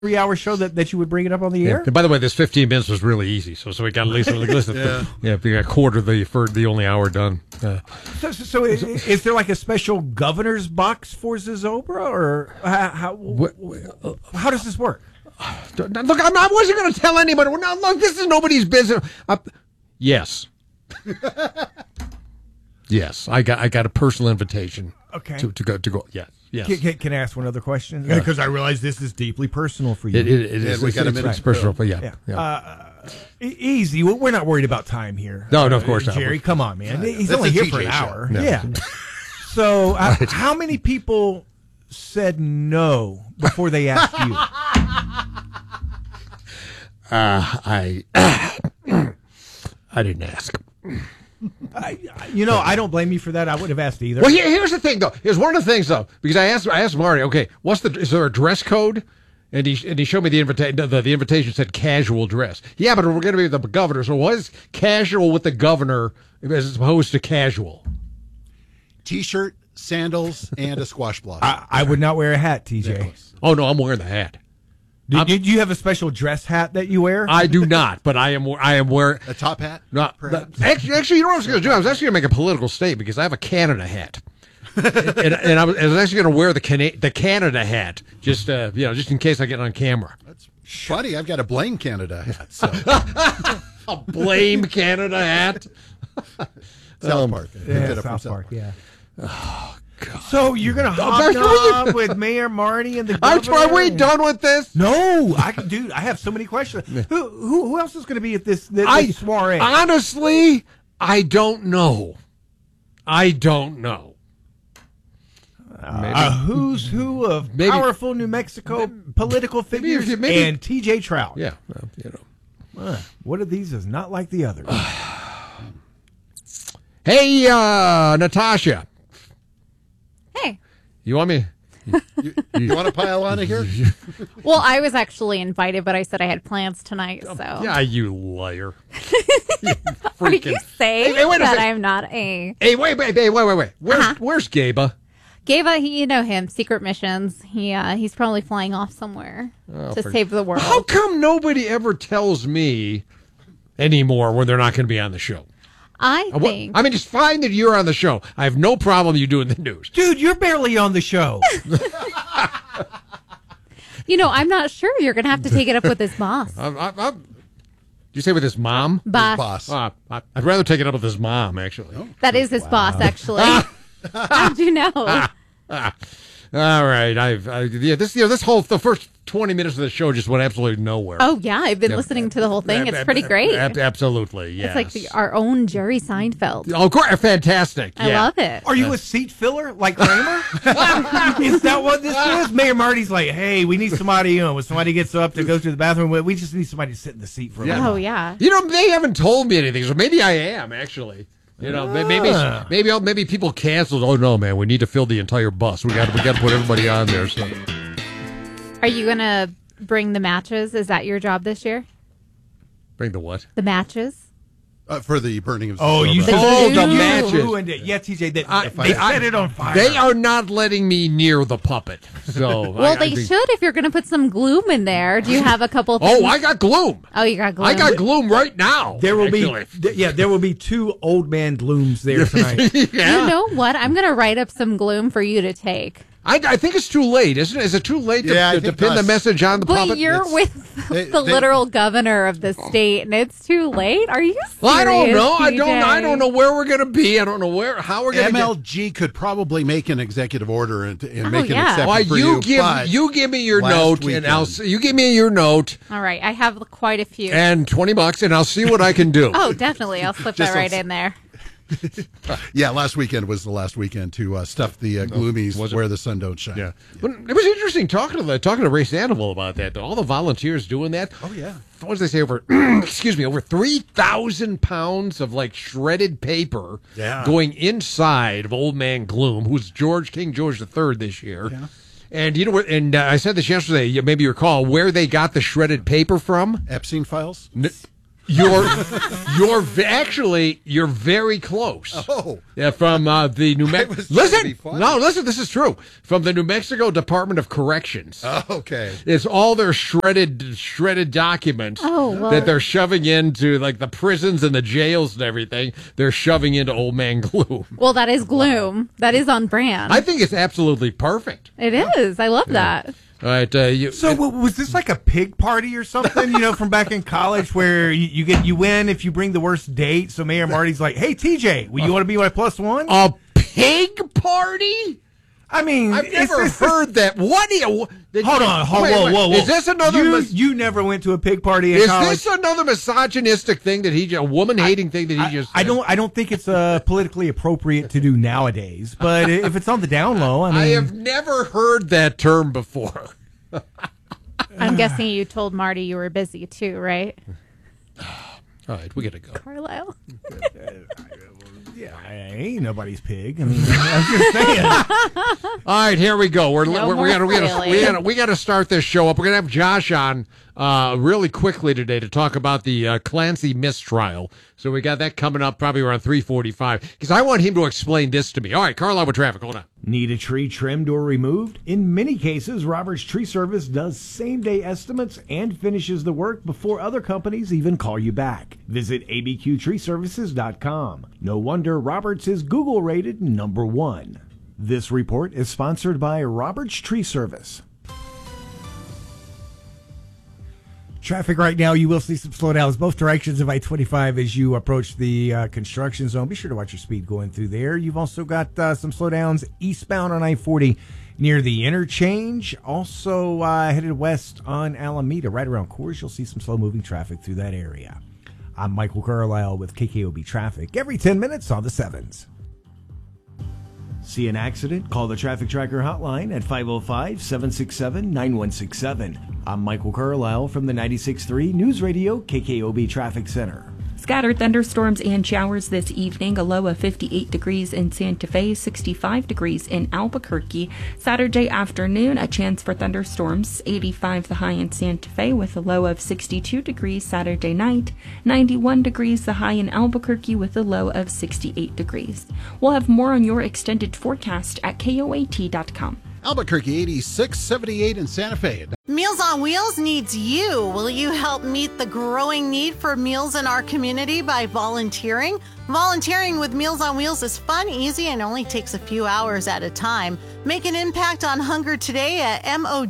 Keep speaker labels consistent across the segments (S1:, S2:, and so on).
S1: 3-hour show that you would bring it up on the air?
S2: And by the way, this 15 minutes was really easy, so we got at least listen. We got a quarter of the only hour done.
S1: So is there like a special governor's box for Zozobra, or how does this work?
S2: Look, I wasn't going to tell anybody. Look, this is nobody's business. Yes. Yes, I got a personal invitation.
S1: Okay.
S2: To go. Yes.
S1: Can I ask one other question? Because I realize this is deeply personal for you.
S2: It is.
S3: We got a minute.
S2: It's personal, but yeah.
S1: Easy. We're not worried about time here.
S2: No, of course not.
S1: Jerry, come on, man. He's
S3: That's
S1: only
S3: a
S1: here
S3: TJ
S1: for an
S3: show.
S1: hour.
S2: No.
S1: Yeah. So, how many people said no before they asked you?
S2: I didn't ask.
S1: I don't blame you for that. I would have asked either.
S2: Well, here's the thing, though. Here's one of the things, though, because I asked Marty, okay, is there a dress code? And he showed me the invitation. The invitation said casual dress. Yeah, but we're going to be with the governor. So what is casual with the governor as opposed to casual?
S3: T-shirt, sandals, and a squash block.
S1: I would not wear a hat, TJ.
S2: Oh no, I'm wearing the hat.
S1: Did you have a special dress hat that you wear?
S2: I do not, but I am wearing
S3: a top hat.
S2: No, actually, you know what I was going to do? I was actually going to make a political statement because I have a Canada hat. and I was actually going to wear the Canada hat, just in case I get on camera.
S3: That's funny. I've got a blame Canada hat. So.
S2: A blame Canada hat.
S3: South Park.
S1: South Park. Yeah. Oh God. So you're going to hobnob with Mayor Marty and the governor?
S2: Are we done with this?
S1: No, I have so many questions. Who else is going to be at this soiree?
S2: Honestly, I don't know.
S1: A who's who of powerful New Mexico political figures and TJ Trout.
S2: Yeah,
S1: one of these is not like the others.
S2: Hey, Natasha.
S4: Hey.
S2: You want me?
S3: You want to pile on here?
S4: Well, I was actually invited, but I said I had plans tonight. So
S2: yeah, you liar.
S4: Are you saying that I'm not a?
S2: Hey, wait. Where's Gaba?
S4: Gaba, you know him. Secret missions. He's probably flying off somewhere to save the world.
S2: How come nobody ever tells me anymore when they're not going to be on the show?
S4: I think.
S2: I mean, it's fine that you're on the show. I have no problem you doing the news.
S1: Dude, you're barely on the show.
S4: I'm not sure. You're going to have to take it up with his boss.
S2: Did you say with his mom?
S4: Boss.
S2: I'd rather take it up with his mom, actually.
S4: That is his boss, actually. How'd you know?
S2: All right. The first 20 minutes of the show just went absolutely nowhere.
S4: Oh, yeah. I've been listening to the whole thing. It's pretty great.
S2: Absolutely, yes.
S4: It's like our own Jerry Seinfeld.
S2: Oh, great. Fantastic.
S4: I love it.
S1: Are you a seat filler like Kramer? Is that what this is? Mayor Marty's like, hey, we need somebody, when somebody gets up to go to the bathroom, we just need somebody to sit in the seat for a minute.
S4: Oh, yeah.
S2: They haven't told me anything, so maybe I am, actually. Maybe people canceled. Oh no, man, we need to fill the entire bus. We got to put everybody on there. So.
S4: Are you gonna bring the matches? Is that your job this year?
S2: Bring the what?
S4: The matches.
S3: For the burning of.
S2: The matches.
S1: Yeah, TJ. They set it on fire.
S2: They are not letting me near the puppet. So
S4: well, they should if you're going to put some gloom in there. Do you have a couple? Things?
S2: Oh, I got gloom.
S4: Oh, you got gloom.
S2: I got gloom right now.
S1: There will be 2 old man glooms there tonight.
S2: Yeah.
S4: You know what? I'm going to write up some gloom for you to take.
S2: I think it's too late, isn't it? Is it too late to pin the message on the puppet?
S4: But you're with the literal governor of the state, and it's too late? Are you serious,
S2: Well, I don't know.
S4: TJ?
S2: I don't know where we're going to be. I don't know how we're going to
S3: MLG could probably make an executive order and make an exception for
S2: you give me your note, and you give me your note.
S4: All right. I have quite a few.
S2: And $20, and I'll see what I can do.
S4: Oh, definitely. I'll slip that right in there.
S3: Yeah, last weekend was the last weekend to stuff the gloomies where the sun don't shine.
S2: Yeah. But it was interesting talking to Ray Sandoval about that. All the volunteers doing that.
S3: Oh yeah.
S2: What did they say? Over 3,000 pounds of shredded paper going inside of Old Man Gloom, who's King George III this year. Yeah. And I said this yesterday. Maybe you recall where they got the shredded paper from.
S3: Epstein files.
S2: You're very close.
S3: Oh.
S2: Yeah, from the New Mexico. Listen, this is true. From the New Mexico Department of Corrections.
S3: Oh, okay.
S2: It's all their shredded documents that they're shoving into like the prisons and the jails and everything. They're shoving into Old Man Gloom.
S4: Well, that is Gloom. Wow. That is on brand.
S2: I think it's absolutely perfect.
S4: It is. I love that.
S2: All right.
S1: Was this like a pig party or something? From back in college, where you win if you bring the worst date. So Mayor Marty's like, "Hey TJ, you want to be my +1?"
S2: A pig party?
S1: I mean,
S2: I've never heard that. What do you?
S1: Hold on. Whoa.
S2: Is this another?
S1: You never went to a pig party in college?
S2: Is this another misogynistic thing that a woman-hating thing that he just?
S1: I don't think it's politically appropriate to do nowadays. But if it's on the down low, I
S2: have never heard that term before.
S4: I'm guessing you told Marty you were busy too, right?
S2: All right, we gotta go.
S4: Carlisle.
S1: Yeah, I ain't nobody's pig. I mean, I'm just saying.
S2: All right, here we go. We gotta start this show up. We're gonna have Josh on really quickly today to talk about the Clancy mistrial. So we got that coming up probably around 3:45 because I want him to explain this to me. All right, Carlisle with traffic. Hold on.
S5: Need a tree trimmed or removed? In many cases, Roberts Tree Service does same-day estimates and finishes the work before other companies even call you back. Visit abqtreeservices.com. No wonder Roberts is Google-rated #1. This report is sponsored by Roberts Tree Service.
S1: Traffic right now, you will see some slowdowns both directions of I-25 as you approach the construction zone. Be sure to watch your speed going through there. You've also got some slowdowns eastbound on I-40 near the interchange. Also headed west on Alameda, right around Coors. You'll see some slow-moving traffic through that area. I'm Michael Carlisle with KKOB Traffic. Every 10 minutes on the 7s.
S5: See an accident? Call the Traffic Tracker hotline at 505-767-9167. I'm Michael Carlisle from the 96.3 News Radio KKOB Traffic Center.
S6: Scattered thunderstorms and showers this evening, a low of 58 degrees in Santa Fe, 65 degrees in Albuquerque. Saturday afternoon, a chance for thunderstorms, 85 the high in Santa Fe with a low of 62 degrees Saturday night, 91 degrees the high in Albuquerque with a low of 68 degrees. We'll have more on your extended forecast at KOAT.com.
S3: Albuquerque 86, 78 in Santa Fe.
S7: Meals on Wheels needs you. Will you help meet the growing need for meals in our community by volunteering? Volunteering with Meals on Wheels is fun, easy, and only takes a few hours at a time. Make an impact on hunger today at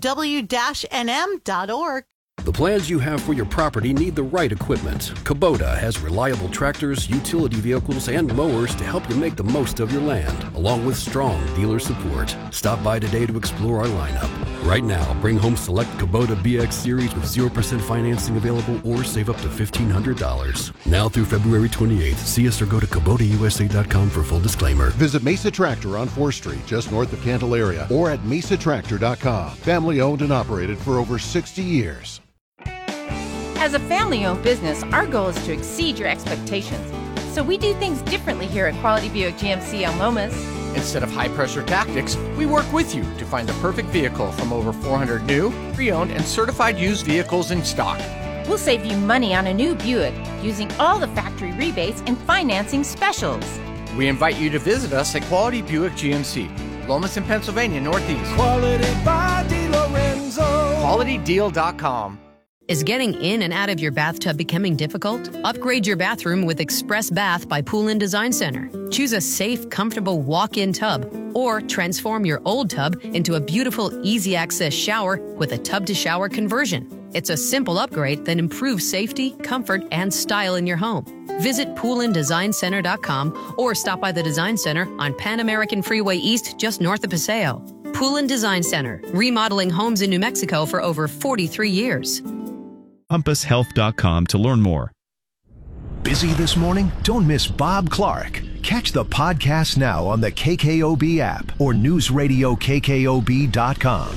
S7: mow-nm.org.
S8: The plans you have for your property need the right equipment. Kubota has reliable tractors, utility vehicles, and mowers to help you make the most of your land, along with strong dealer support. Stop by today to explore our lineup. Right now, bring home select Kubota BX Series with 0% financing available or save up to $1,500. Now through February 28th, see us or go to KubotaUSA.com for full disclaimer.
S3: Visit Mesa Tractor on 4th Street, just north of Candelaria, or at mesatractor.com. Family owned and operated for over 60 years.
S9: As a family-owned business, our goal is to exceed your expectations. So we do things differently here at Quality Buick GMC on Lomas.
S10: Instead of high-pressure tactics, we work with you to find the perfect vehicle from over 400 new, pre-owned, and certified used vehicles in stock.
S9: We'll save you money on a new Buick using all the factory rebates and financing specials.
S10: We invite you to visit us at Quality Buick GMC, Lomas in Pennsylvania, Northeast.
S11: Quality by DiLorenzo.
S10: QualityDeal.com.
S12: Is getting in and out of your bathtub becoming difficult? Upgrade your bathroom with Express Bath by Pool & Design Center. Choose a safe, comfortable walk-in tub, or transform your old tub into a beautiful, easy-access shower with a tub-to-shower conversion. It's a simple upgrade that improves safety, comfort, and style in your home. Visit poolanddesignCenter.com or stop by the Design Center on Pan American Freeway East, just north of Paseo. Pool & Design Center, remodeling homes in New Mexico for over 43 years.
S13: CompassHealth.com to learn more.
S14: Busy this morning? Don't miss Bob Clark. Catch the podcast now on the KKOB app or newsradiokkob.com.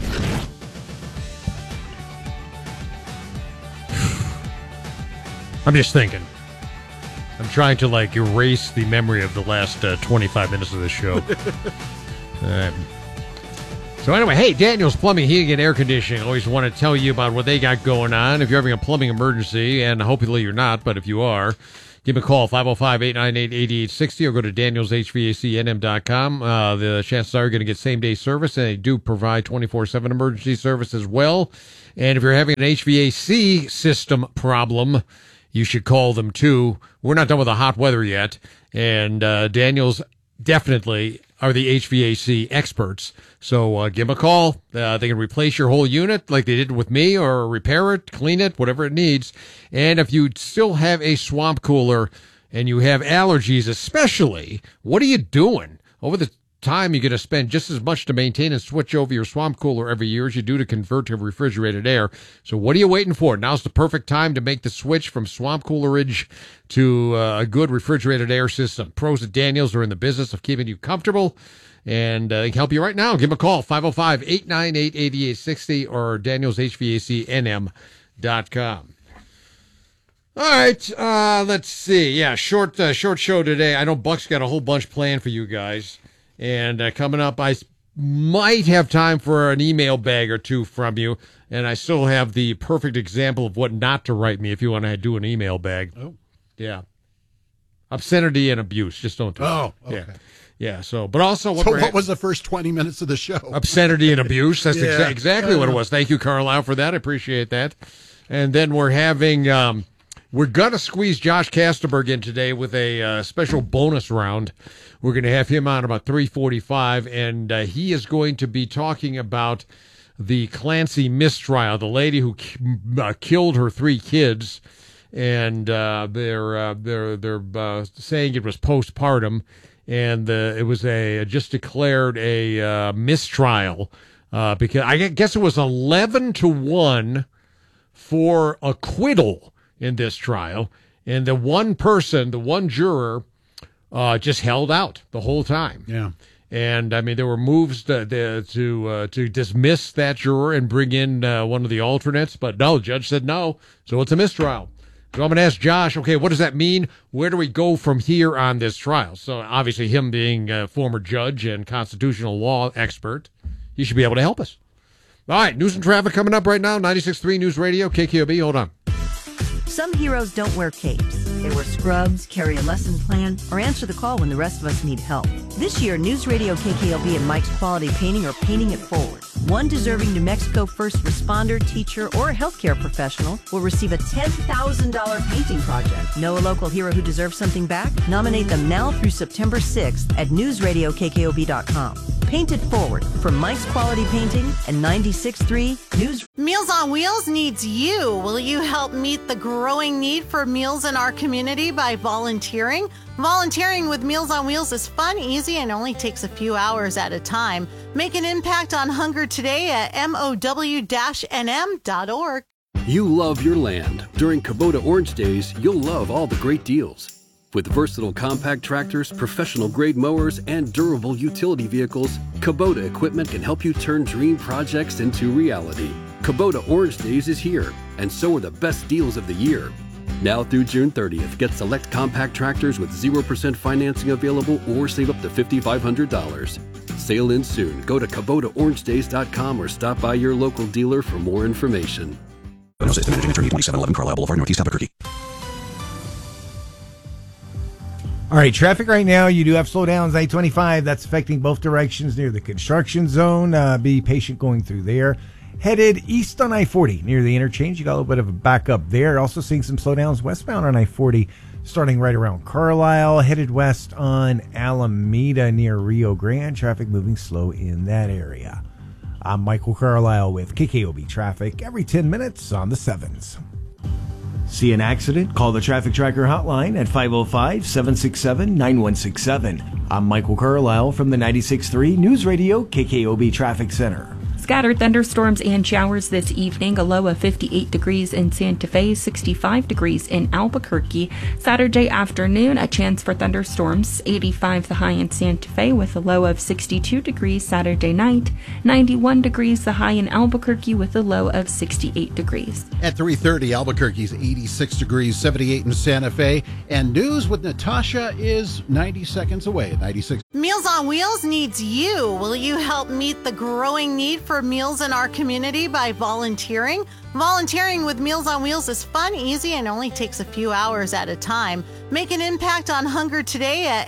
S2: I'm just thinking. I'm trying to erase the memory of the last 25 minutes of the show. So anyway, hey, Daniels Plumbing, Heating, and Air Conditioning. Always want to tell you about what they got going on. If you're having a plumbing emergency, and hopefully you're not, but if you are, give me a call, 505-898-8860, or go to danielshvacnm.com. The chances are you're going to get same-day service, and they do provide 24/7 emergency service as well. And if you're having an HVAC system problem, you should call them, too. We're not done with the hot weather yet, and Daniels definitely are the HVAC experts. So give them a call. They can replace your whole unit like they did with me, or repair it, clean it, whatever it needs. And if you still have a swamp cooler and you have allergies especially, what are you doing? Over the time, you're going to spend just as much to maintain and switch over your swamp cooler every year as you do to convert to refrigerated air. So what are you waiting for? Now's the perfect time to make the switch from swamp coolerage to a good refrigerated air system. Pros at Daniels are in the business of keeping you comfortable, and they can help you right now. Give them a call, 505-898-8860, or danielshvacnm.com. All right, let's see. Yeah, short show today. I know Buck's got a whole bunch planned for you guys. And coming up, I might have time for an email bag or two from you. And I still have the perfect example of what not to write me if you want to do an email bag. Oh. Yeah. Obscenity and abuse. Just don't do it.
S15: Oh, okay.
S2: Yeah. So, but also
S15: what was the first 20 minutes of the show?
S2: Obscenity and abuse. That's exactly what it was. Thank you, Carlisle, for that. I appreciate that. And then we're having, we're going to squeeze Josh Kastenberg in today with a special bonus round. We're going to have him on about 3:45, and he is going to be talking about the Clancy mistrial, the lady who killed her 3 kids, and they're saying it was postpartum, and it was just declared a mistrial because I guess it was 11-1 for acquittal in this trial, and the one juror just held out the whole time.
S15: Yeah.
S2: And, I mean, there were moves to dismiss that juror and bring in one of the alternates, but no, the judge said no, so it's a mistrial. So I'm going to ask Josh, okay, what does that mean? Where do we go from here on this trial? So obviously him being a former judge and constitutional law expert, he should be able to help us. All right, news and traffic coming up right now, 96.3 News Radio, KKOB, hold on.
S16: Some heroes don't wear capes. They wear scrubs, carry a lesson plan, or answer the call when the rest of us need help. This year, News Radio KKOB and Mike's Quality Painting are paying it forward. One deserving New Mexico first responder, teacher, or healthcare professional will receive a $10,000 painting project. Know a local hero who deserves something back? Nominate them now through September 6th at newsradiokkob.com. Paint it forward for Mike's Quality Painting and 96.3 News.
S7: Meals on Wheels needs you. Will you help meet the growing need for meals in our community by volunteering? Volunteering with Meals on Wheels is fun, easy, and only takes a few hours at a time. Make an impact on hunger today at mow-nm.org.
S8: You love your land. During Kubota Orange Days, you'll love all the great deals. With versatile compact tractors, professional-grade mowers, and durable utility vehicles, Kubota equipment can help you turn dream projects into reality. Kubota Orange Days is here, and so are the best deals of the year. Now through June 30th, get select compact tractors with 0% financing available or save up to $5,500. Sale ends soon. Go to KubotaOrangeDays.com or stop by your local dealer for more information.
S17: Assistant Managing Attorney, 2711 Carlisle Boulevard, Northeast Albuquerque.
S1: All right, traffic right now, you do have slowdowns, I-25. That's affecting both directions near the construction zone. Be patient going through there. Headed east on I-40 near the interchange. You got a little bit of a backup there. Also seeing some slowdowns westbound on I-40 starting right around Carlisle. Headed west on Alameda near Rio Grande. Traffic moving slow in that area. I'm Michael Carlisle with KKOB Traffic every 10 minutes on the 7s.
S5: See an accident? Call the Traffic Tracker hotline at 505-767-9167. I'm Michael Carlisle from the 96.3 News Radio KKOB Traffic Center.
S6: Scattered thunderstorms and showers this evening, a low of 58 degrees in Santa Fe, 65 degrees in Albuquerque. Saturday afternoon, a chance for thunderstorms, 85 the high in Santa Fe with a low of 62 degrees Saturday night, 91 degrees the high in Albuquerque with a low of 68 degrees.
S15: At 3:30, Albuquerque's 86 degrees, 78 in Santa Fe. And news with Natasha is 90 seconds away. 96.
S7: Meals on Wheels needs you. Will you help meet the growing need for meals in our community by volunteering? Volunteering with Meals on Wheels is fun, easy, and only takes a few hours at a time. Make an impact on hunger today at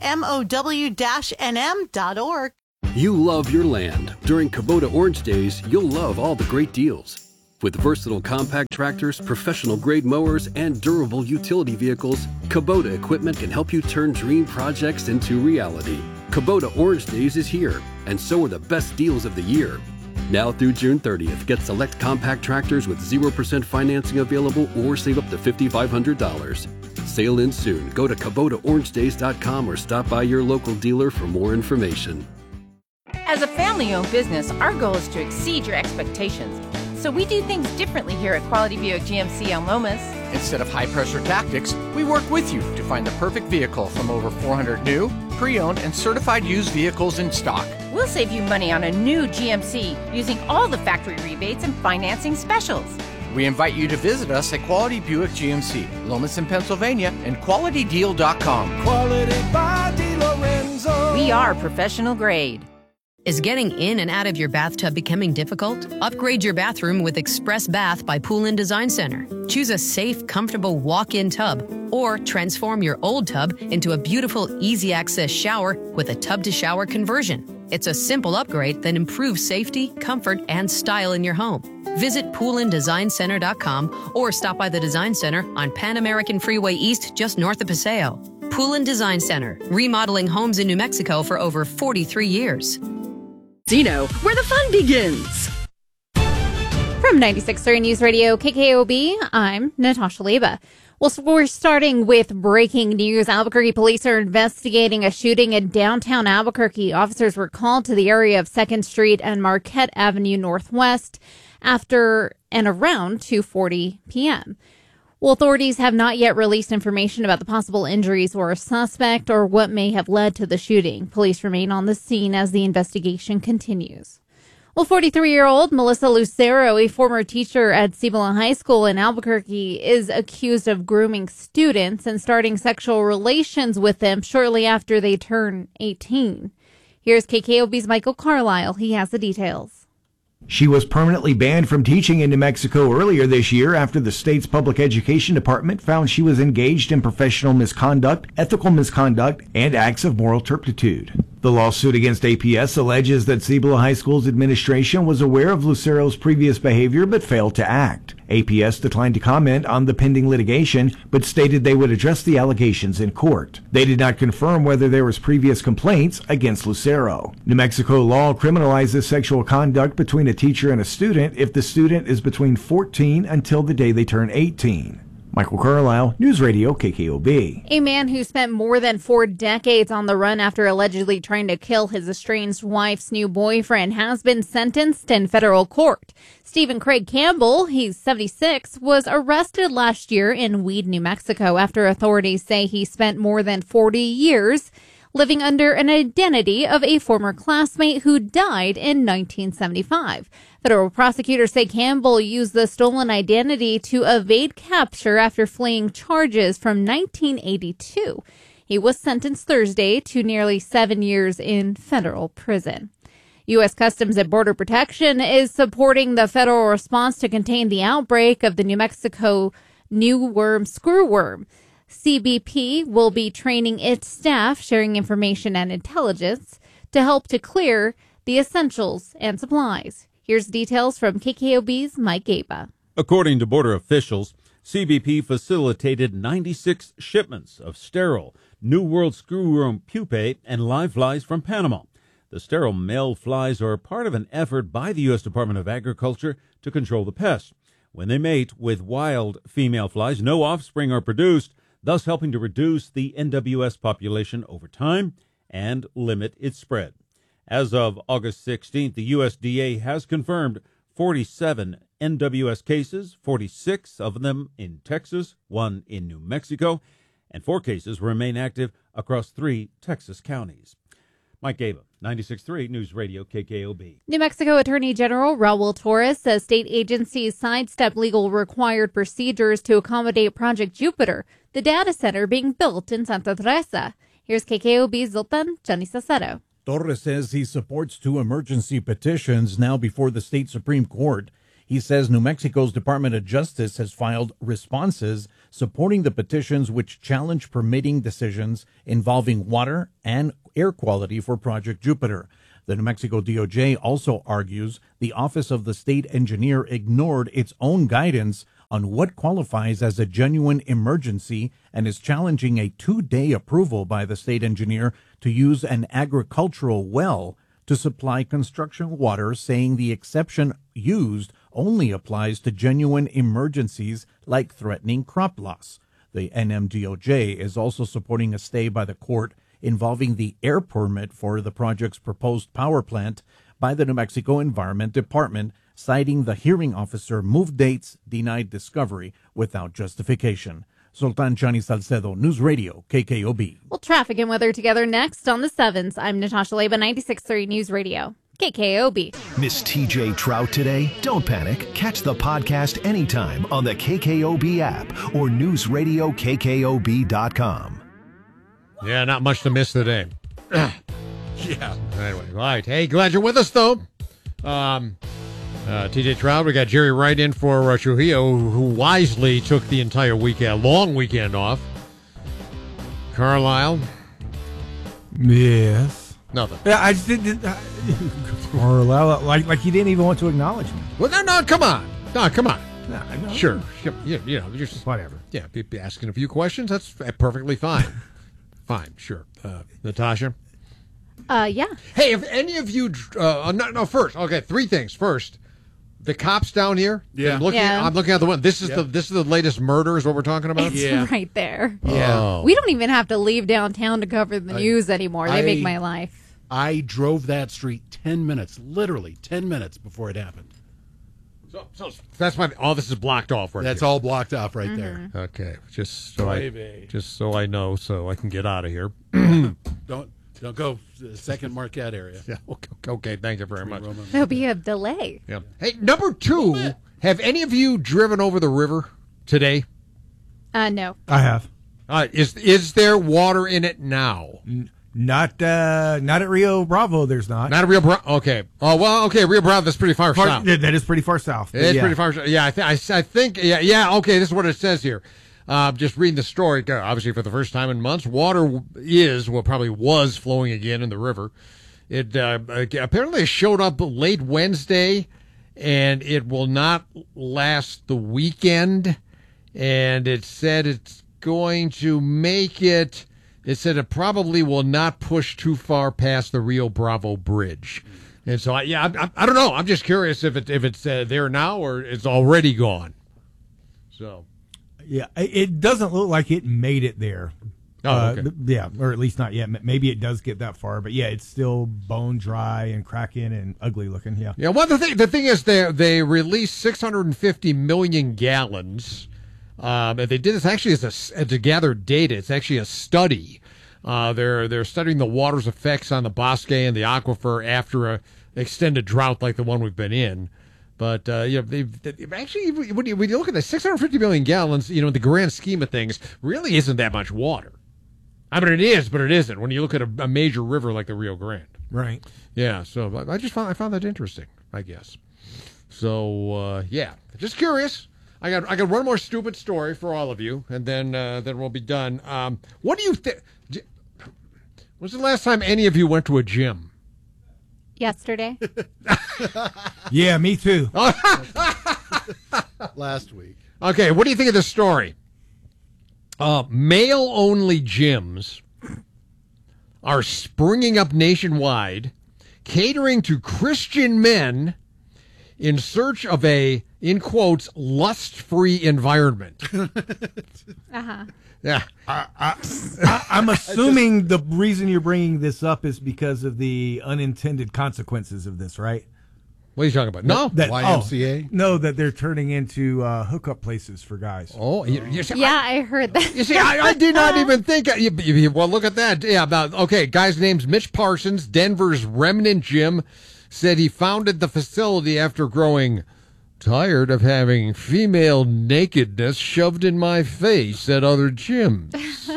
S7: mow-nm.org.
S8: You love your land. During Kubota Orange Days, you'll love all the great deals. With versatile compact tractors, professional-grade mowers, and durable utility vehicles, Kubota equipment can help you turn dream projects into reality. Kubota Orange Days is here, and so are the best deals of the year. Now through June 30th, get select compact tractors with 0% financing available or save up to $5,500. Sale ends soon. Go to KubotaOrangeDays.com or stop by your local dealer for more information.
S9: As a family-owned business, our goal is to exceed your expectations. So we do things differently here at Quality Buick GMC El Lomas.
S10: Instead of high-pressure tactics, we work with you to find the perfect vehicle from over 400 new, pre-owned, and certified used vehicles in stock.
S9: We'll save you money on a new GMC using all the factory rebates and financing specials.
S10: We invite you to visit us at Quality Buick GMC, Lomas in Pennsylvania, and QualityDeal.com.
S11: Quality by DeLorenzo.
S9: We are professional grade.
S12: Is getting in and out of your bathtub becoming difficult? Upgrade your bathroom with Express Bath by Pool & Design Center. Choose a safe, comfortable walk-in tub or transform your old tub into a beautiful, easy-access shower with a tub-to-shower conversion. It's a simple upgrade that improves safety, comfort, and style in your home. Visit poolanddesignCenter.com or stop by the Design Center on Pan American Freeway East just north of Paseo. Pool & Design Center, remodeling homes in New Mexico for over 43 years.
S18: Zeno, where the fun begins.
S4: From 96.3 News Radio KKOB, I'm Natasha Leba. Well, so we're starting with breaking news. Albuquerque police are investigating a shooting in downtown Albuquerque. Officers were called to the area of 2nd Street and Marquette Avenue Northwest after and around 2:40 p.m. Well, authorities have not yet released information about the possible injuries or a suspect or what may have led to the shooting. Police remain on the scene as the investigation continues. Well, 43-year-old Melissa Lucero, a former teacher at Cibola High School in Albuquerque, is accused of grooming students and starting sexual relations with them shortly after they turn 18. Here's KKOB's Michael Carlisle. He has the details.
S5: She was permanently banned from teaching in New Mexico earlier this year after the state's public education department found she was engaged in professional misconduct, ethical misconduct, and acts of moral turpitude. The lawsuit against APS alleges that Cibola High School's administration was aware of Lucero's previous behavior but failed to act. APS declined to comment on the pending litigation, but stated they would address the allegations in court. They did not confirm whether there was previous complaints against Lucero. New Mexico law criminalizes sexual conduct between a teacher and a student if the student is between 14 until the day they turn 18. Michael Carlisle, News Radio KKOB.
S4: A man who spent more than 4 decades on the run after allegedly trying to kill his estranged wife's new boyfriend has been sentenced in federal court. Stephen Craig Campbell, he's 76, was arrested last year in Weed, New Mexico after authorities say he spent more than 40 years living under an identity of a former classmate who died in 1975. Federal prosecutors say Campbell used the stolen identity to evade capture after fleeing charges from 1982. He was sentenced Thursday to nearly 7 years in federal prison. U.S. Customs and Border Protection is supporting the federal response to contain the outbreak of the New Mexico new worm screwworm. CBP will be training its staff, sharing information and intelligence to help to clear the essentials and supplies. Here's details from KKOB's Mike Gaba.
S19: According to border officials, CBP facilitated 96 shipments of sterile New World screwworm pupae and live flies from Panama. The sterile male flies are part of an effort by the U.S. Department of Agriculture to control the pest. When they mate with wild female flies, no offspring are produced, thus helping to reduce the NWS population over time and limit its spread. As of August 16th, the USDA has confirmed 47 NWS cases, 46 of them in Texas, 1 in New Mexico, and 4 cases remain active across 3 Texas counties. Mike Gaba, 96.3 News Radio KKOB.
S4: New Mexico Attorney General Raul Torres says state agencies sidestep legal required procedures to accommodate Project Jupiter, the data center being built in Santa Teresa. Here's KKOB's Zoltan Janisacero.
S20: Torres says he supports 2 emergency petitions now before the state Supreme Court. He says New Mexico's Department of Justice has filed responses supporting the petitions which challenge permitting decisions involving water and air quality for Project Jupiter. The New Mexico DOJ also argues the Office of the State Engineer ignored its own guidance on what qualifies as a genuine emergency and is challenging a 2-day approval by the state engineer to use an agricultural well to supply construction water, saying the exception used only applies to genuine emergencies like threatening crop loss. The NMDOJ is also supporting a stay by the court involving the air permit for the project's proposed power plant by the New Mexico Environment Department, citing the hearing officer moved dates, denied discovery without justification. Sultan Chani Salcedo, News Radio, KKOB.
S4: Well, traffic and weather together next on the 7s. I'm Natasha Leba, 96.3 News Radio, KKOB.
S14: Miss TJ Trout today? Don't panic. Catch the podcast anytime on the KKOB app or newsradiokkob.com.
S2: Yeah, not much to miss today. Yeah. Anyway, all right. Hey, glad you're with us, though. TJ Trout, we got Jerry Wright in for Trujillo, who wisely took the entire weekend, long weekend off. Carlisle.
S1: Yes.
S2: Nothing.
S1: Yeah, I just didn't. Carlisle, like he didn't even want to acknowledge me.
S2: Well, no, come on. No, come on.
S1: No,
S2: Sure. Yeah, just
S1: whatever.
S2: Yeah, be asking a few questions. That's perfectly fine. Fine, sure. Natasha?
S4: Yeah.
S2: Hey, if any of you, first, okay, 3 things. First, the cops down here.
S15: Yeah.
S2: I'm looking at the one. This is the latest murder is what we're talking about.
S4: It's right there.
S15: Yeah.
S2: Oh.
S4: We don't even have to leave downtown to cover the news anymore. They make my life.
S15: I drove that street 10 minutes, literally 10 minutes before it happened.
S2: So that's why all this is blocked off right
S15: That's
S2: here.
S15: all blocked off right there.
S2: Okay, just so I know, so I can get out of here.
S15: Don't go to the second Marquette area.
S2: Yeah. Okay. Thank you very much.
S4: There'll be a delay.
S2: Yeah. Hey, number 2. Have any of you driven over the river today?
S4: No.
S1: I have.
S2: Is there water in it now?
S1: Not at Rio Bravo. There's not.
S2: Not at Rio Bravo. Okay. Oh well. Okay. Rio Bravo. That's pretty far south.
S1: That is pretty far south.
S2: It's pretty far south. Yeah. I think. Yeah. Okay. This is what it says here. Just reading the story. Obviously, for the first time in months, water probably was flowing again in the river. It apparently showed up late Wednesday, and it will not last the weekend. And it said it's going to make it. It said it probably will not push too far past the Rio Bravo Bridge. And so, I don't know. I'm just curious if it's there now or it's already gone. So,
S1: yeah, it doesn't look like it made it there.
S2: Oh, okay.
S1: Yeah, or at least not yet. Maybe it does get that far, but yeah, it's still bone dry and cracking and ugly looking. Yeah.
S2: Yeah. Well, the thing is, they released 650 million gallons. And they did this actually to gather data. It's actually a study. They're studying the water's effects on the bosque and the aquifer after a extended drought like the one we've been in. But they've actually, when you look at the 650 million gallons, in the grand scheme of things, really isn't that much water. I mean, it is, but it isn't when you look at a major river like the Rio Grande.
S1: Right.
S2: Yeah. So I found that interesting, I guess. So just curious. I got one more stupid story for all of you, and then we'll be done. What do you think? When's the last time any of you went to a gym?
S4: Yesterday.
S1: Yeah, me too.
S15: Last week.
S2: Okay, what do you think of this story? Male-only gyms are springing up nationwide, catering to Christian men in search of a in quotes, lust-free environment.
S4: Uh-huh.
S2: Yeah.
S1: I'm assuming the reason you're bringing this up is because of the unintended consequences of this, right?
S2: What are you talking about? No.
S15: YMCA?
S1: No, that they're turning into hookup places for guys.
S2: Oh,
S4: I heard that.
S2: You see, I did not even think. Well, look at that. Yeah, guy's name's Mitch Parsons, Denver's Remnant Gym, said he founded the facility after growing tired of having female nakedness shoved in my face at other gyms.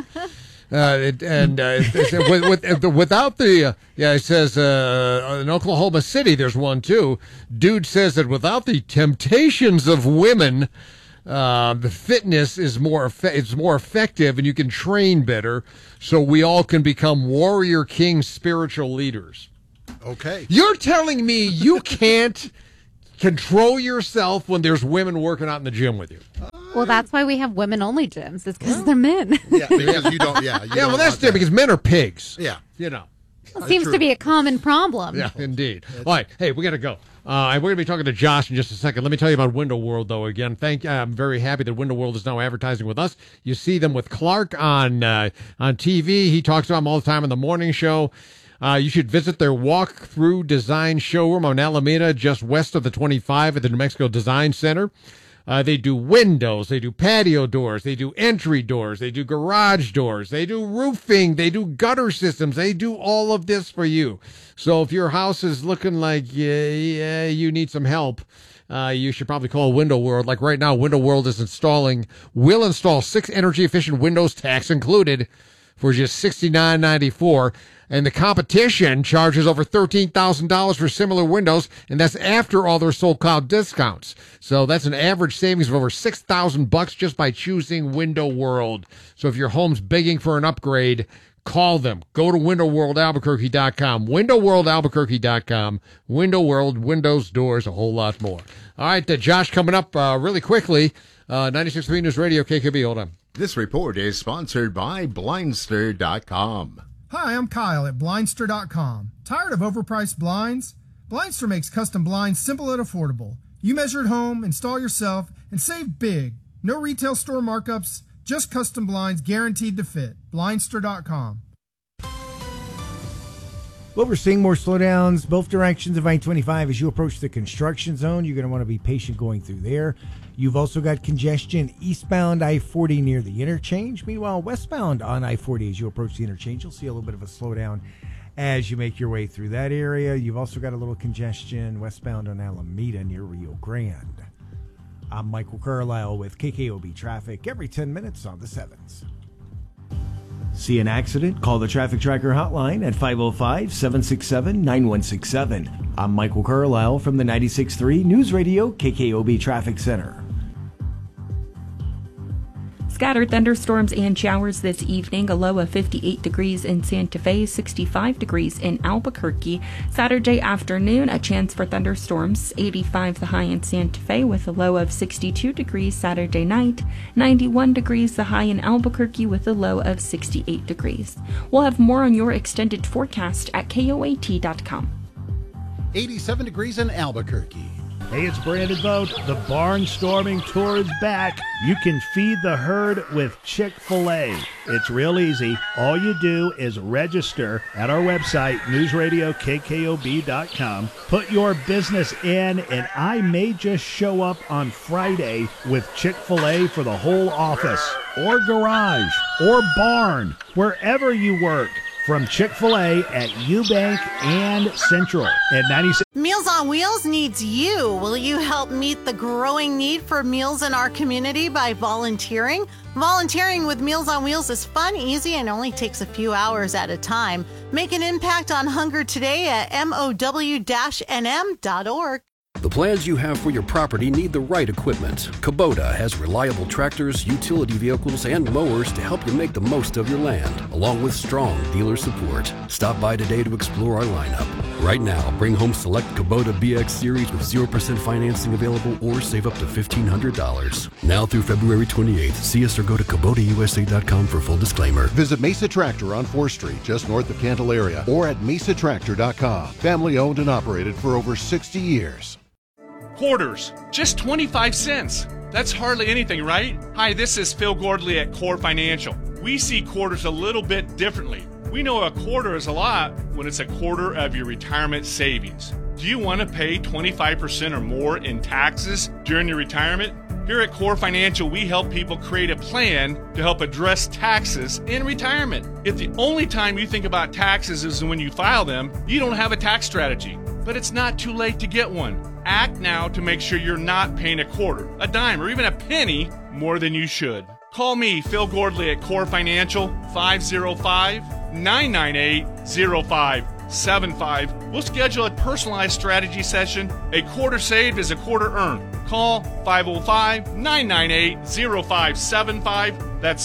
S2: Without the, it says in Oklahoma City, there's one too. Dude says that without the temptations of women, the fitness is more effective, and you can train better, so we all can become warrior king spiritual leaders.
S15: Okay.
S2: You're telling me you can't control yourself when there's women working out in the gym with you?
S4: Well, that's why we have women-only gyms. It's because they're men.
S15: Yeah, because you don't. Yeah,
S2: well, that's different because men are pigs.
S15: Yeah,
S4: It seems to be a common problem.
S2: Yeah, indeed. All right, hey, we got to go. We're going to be talking to Josh in just a second. Let me tell you about Window World, though. Again, I'm very happy that Window World is now advertising with us. You see them with Clark on TV. He talks about them all the time on the morning show. You should visit their walk-through design showroom on Alameda, just west of the 25 at the New Mexico Design Center. They do windows, they do patio doors, they do entry doors, they do garage doors, they do roofing, they do gutter systems, they do all of this for you. So if your house is looking like you need some help, you should probably call Window World. Like right now, Window World will install 6 energy-efficient windows, tax included, for just $69.94. And the competition charges over $13,000 for similar windows, and that's after all their so-called discounts. So that's an average savings of over $6,000 just by choosing Window World. So if your home's begging for an upgrade, call them. Go to WindowWorldAlbuquerque.com. WindowWorldAlbuquerque.com. Window World, windows, doors, a whole lot more. All right, Josh, coming up really quickly. 96.3 News Radio, KKB. Hold on.
S21: This report is sponsored by Blindster.com.
S22: Hi, I'm Kyle at Blindster.com. Tired of overpriced blinds? Blindster makes custom blinds simple and affordable. You measure at home, install yourself, and save big. No retail store markups, just custom blinds guaranteed to fit. Blindster.com.
S1: Well, we're seeing more slowdowns both directions of I-25 as you approach the construction zone. You're going to want to be patient going through there. You've also got congestion eastbound I-40 near the interchange. Meanwhile, westbound on I-40 as you approach the interchange, you'll see a little bit of a slowdown as you make your way through that area. You've also got a little congestion westbound on Alameda near Rio Grande. I'm Michael Carlisle with KKOB Traffic every 10 minutes on the 7s.
S5: See an accident? Call the Traffic Tracker hotline at 505-767-9167. I'm Michael Carlisle from the 96.3 News Radio KKOB Traffic Center.
S6: Scattered thunderstorms and showers this evening, a low of 58 degrees in Santa Fe, 65 degrees in Albuquerque. Saturday afternoon, a chance for thunderstorms, 85 the high in Santa Fe with a low of 62 degrees Saturday night, 91 degrees the high in Albuquerque with a low of 68 degrees. We'll have more on your extended forecast at KOAT.com.
S15: 87 degrees in Albuquerque.
S23: Hey, it's Brandon Vogt. The Barnstorming Tour is back. You can feed the herd with Chick-fil-A. It's real easy. All you do is register at our website, newsradiokkob.com. Put your business in, and I may just show up on Friday with Chick-fil-A for the whole office, or garage, or barn, wherever you work. From Chick-fil-A at Eubank and Central at 96.
S7: Meals on Wheels needs you. Will you help meet the growing need for meals in our community by volunteering? Volunteering with Meals on Wheels is fun, easy, and only takes a few hours at a time. Make an impact on hunger today at mow-nm.org.
S8: The plans you have for your property need the right equipment. Kubota has reliable tractors, utility vehicles, and mowers to help you make the most of your land, along with strong dealer support. Stop by today to explore our lineup. Right now, bring home select Kubota BX Series with 0% financing available or save up to $1,500. Now through February 28th, see us or go to KubotaUSA.com for full disclaimer.
S3: Visit Mesa Tractor on 4th Street, just north of Candelaria, or at mesatractor.com. Family owned and operated for over 60 years.
S13: Quarters, just 25 cents. That's hardly anything, right? Hi, this is Phil Gordley at Core Financial. We see quarters a little bit differently. We know a quarter is a lot when it's a quarter of your retirement savings. Do you want to pay 25% or more in taxes during your retirement? Here at Core Financial, we help people create a plan to help address taxes in retirement. If the only time you think about taxes is when you file them, you don't have a tax strategy. But it's not too late to get one. Act now to make sure you're not paying a quarter, a dime, or even a penny more than you should. Call me, Phil Gordley at Core Financial, 505-998-0575. We'll schedule a personalized strategy session. A quarter saved is a quarter earned. Call 505-998-0575. That's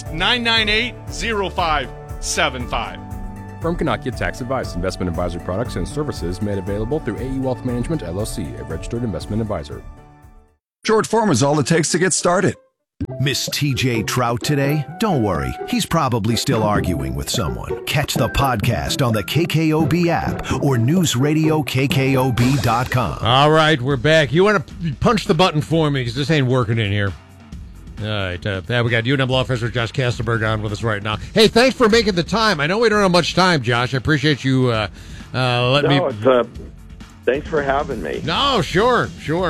S13: 998-0575.
S16: Firm cannot give tax advice. Investment advisory products and services made available through AE Wealth Management, LLC, a registered investment advisor.
S17: Short form is all it takes to get started.
S14: Miss TJ Trout today? Don't worry, he's probably still arguing with someone. Catch the podcast on the KKOB app or newsradiokkob.com.
S2: All right, we're back. You want to punch the button for me because this ain't working in here. All right, we got UNM Law Professor Josh Kastenberg on with us right now. Hey, thanks for making the time. I know we don't have much time, Josh. I appreciate you letting me.
S24: Thanks for having me.
S2: No, sure.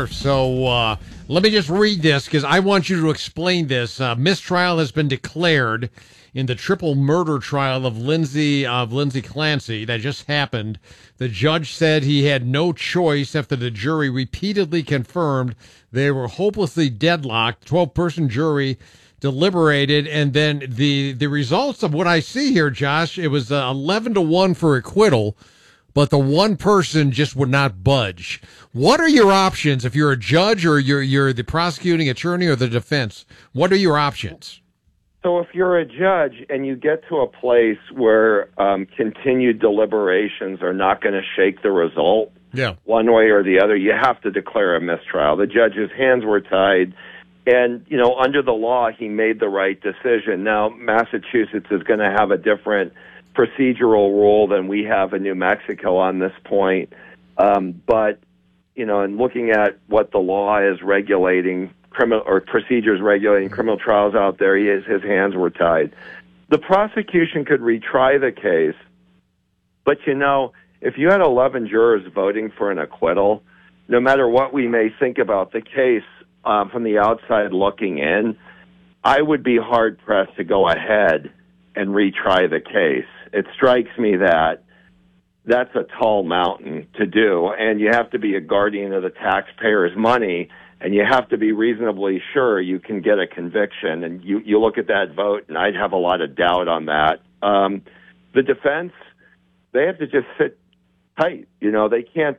S2: So let me just read this because I want you to explain this. Mistrial has been declared in the triple murder trial of Lindsay Clancy that just happened. The judge said he had no choice after the jury repeatedly confirmed they were hopelessly deadlocked. 12-person jury deliberated, and then the results of what I see here, Josh, it was 11-1 for acquittal, but the one person just would not budge. What are your options if you're a judge or you're the prosecuting attorney or the defense? What are your options?
S24: So if you're a judge and you get to a place where continued deliberations are not going to shake the result, one way or the other, you have to declare a mistrial. The judge's hands were tied, and, under the law, he made the right decision. Now, Massachusetts is going to have a different procedural rule than we have in New Mexico on this point. But, in looking at what the law is regulating, criminal or procedures regulating criminal trials out there, his hands were tied. The prosecution could retry the case, but if you had 11 jurors voting for an acquittal, no matter what we may think about the case from the outside looking in, I would be hard-pressed to go ahead and retry the case. It strikes me that that's a tall mountain to do, and you have to be a guardian of the taxpayers' money, and you have to be reasonably sure you can get a conviction. And you look at that vote, and I'd have a lot of doubt on that. The defense, they have to just sit tight. They can't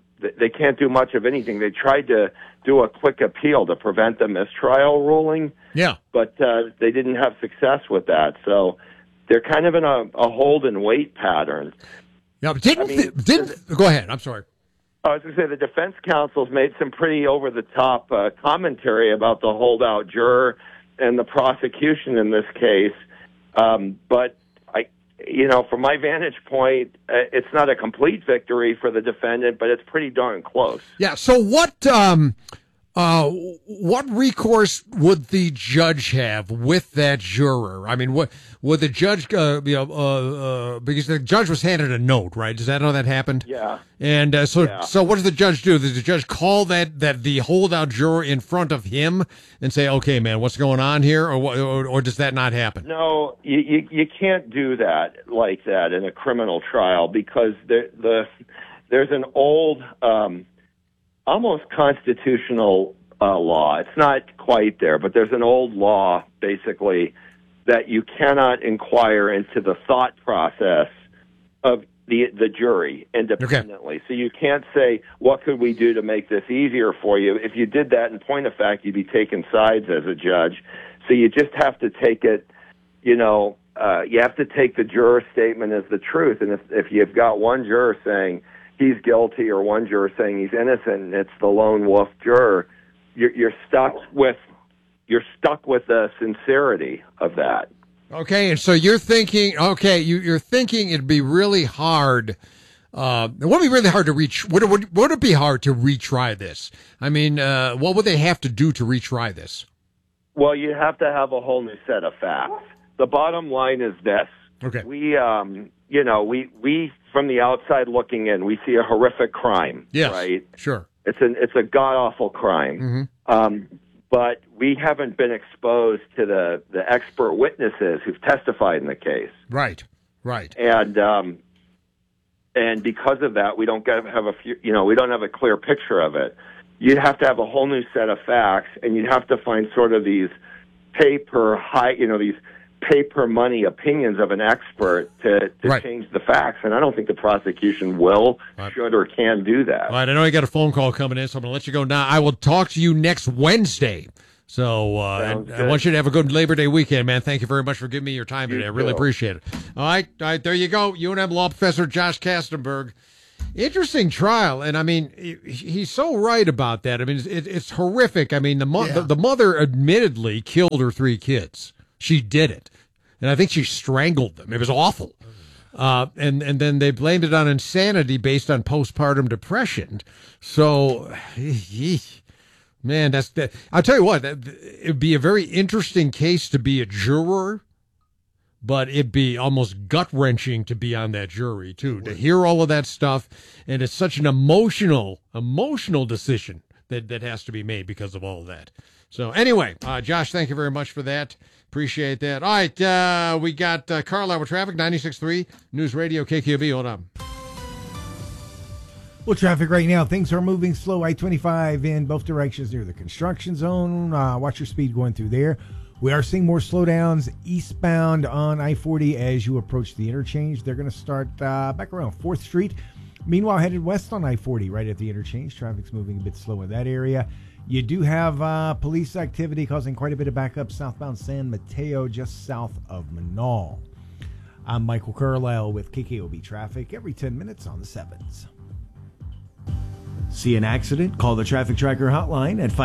S24: do much of anything. They tried to do a quick appeal to prevent the mistrial ruling, but they didn't have success with that. So they're kind of in a hold and wait pattern.
S2: Yeah, go ahead. I'm sorry.
S24: I was going to say the defense counsel's made some pretty over-the-top commentary about the holdout juror and the prosecution in this case. But from my vantage point, it's not a complete victory for the defendant, but it's pretty darn close.
S2: Yeah. So what recourse would the judge have with that juror? I mean, what would the judge, because the judge was handed a note, right? Does that know that happened?
S24: Yeah.
S2: And so what does the judge do? Does the judge call that the holdout juror in front of him and say, "Okay, man, what's going on here," or does that not happen?
S24: No, you can't do that like that in a criminal trial because there's an old, almost constitutional law. It's not quite there, but there's an old law, basically, that you cannot inquire into the thought process of the jury independently. Okay. So you can't say, what could we do to make this easier for you? If you did that, in point of fact, you'd be taking sides as a judge. So you just have to take it, you have to take the juror statement as the truth. And if you've got one juror saying he's guilty or one juror saying he's innocent, and it's the lone wolf juror, you're stuck with the sincerity of that.
S2: Okay, and so you're thinking, you're thinking it'd be really hard It would be really hard to would it be hard to retry this? I mean, what would they have to do to retry this?
S24: Well, you have to have a whole new set of facts. The bottom line is this.
S2: Okay.
S24: We from the outside looking in, we see a horrific crime.
S2: Yes,
S24: right?
S2: Sure.
S24: It's a god awful crime.
S2: Mm-hmm.
S24: But we haven't been exposed to the expert witnesses who've testified in the case.
S2: Right.
S24: And because of that, we don't we don't have a clear picture of it. You'd have to have a whole new set of facts, and you'd have to find sort of these these pay-per-money opinions of an expert to change the facts. And I don't think the prosecution will, should, or can do that.
S2: All right, I know you got a phone call coming in, so I'm going to let you go now. I will talk to you next Wednesday. So I want you to have a good Labor Day weekend, man. Thank you very much for giving me your time today. I really appreciate it. All right, there you go. UNM law professor Josh Kastenberg. Interesting trial, and I mean, he's so right about that. I mean, it's horrific. I mean, the mother admittedly killed her 3 kids. She did it, and I think she strangled them. It was awful. And then they blamed it on insanity based on postpartum depression. So, man, I'll tell you what, it'd be a very interesting case to be a juror, but it'd be almost gut-wrenching to be on that jury, too, to hear all of that stuff. And it's such an emotional decision that has to be made because of all of that. So anyway, Josh, thank you very much for that. Appreciate that. All right, we got Carlisle with traffic, 96.3 News Radio KKOB. Hold on.
S1: Well, traffic right now, things are moving slow. I-25 in both directions near the construction zone. Watch your speed going through there. We are seeing more slowdowns eastbound on I-40 as you approach the interchange. They're going to start back around 4th Street. Meanwhile, headed west on I-40 right at the interchange. Traffic's moving a bit slow in that area. You do have police activity causing quite a bit of backup southbound San Mateo, just south of Manal. I'm Michael Carlisle with KKOB Traffic every 10 minutes on the 7s. See an accident? Call the Traffic Tracker hotline at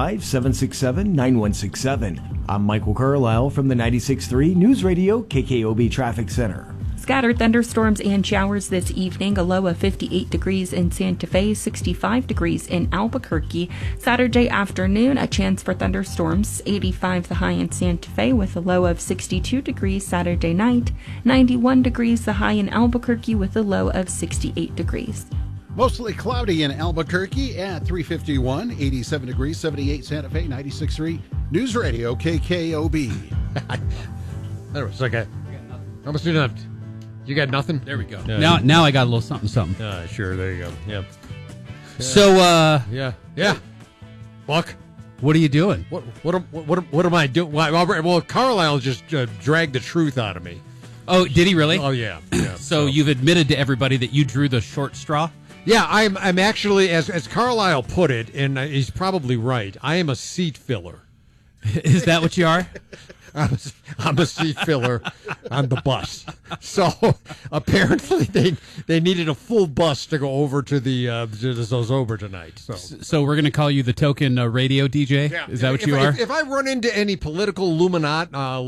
S1: 505-767-9167. I'm Michael Carlisle from the 96.3 News Radio KKOB Traffic Center.
S6: Scattered thunderstorms and showers this evening, a low of 58 degrees in Santa Fe, 65 degrees in Albuquerque. Saturday afternoon, a chance for thunderstorms, 85 the high in Santa Fe with a low of 62 degrees Saturday night, 91 degrees the high in Albuquerque with a low of 68 degrees.
S15: Mostly cloudy in Albuquerque at 351, 87 degrees, 78 Santa Fe, 96.3 News Radio KKOB.
S2: It's like I almost do nothing. You got nothing?
S9: There we go. Now I got a little something.
S2: Sure. There you go. Yep.
S9: So,
S2: yeah. Buck,
S9: what are you doing?
S2: What am I doing? Well, Carlisle just dragged the truth out of me.
S9: Oh, did he really?
S2: Oh, yeah.
S9: So you've admitted to everybody that you drew the short straw?
S2: Yeah, I'm actually, as Carlisle put it, and he's probably right, I am a seat filler.
S9: Is that what you are?
S2: I'm a seat filler on the bus. So apparently they needed a full bus to go over to the Zozober tonight.
S9: So we're going to call you the token radio DJ? Yeah. Is that what you are?
S2: If I run into any political Illuminati,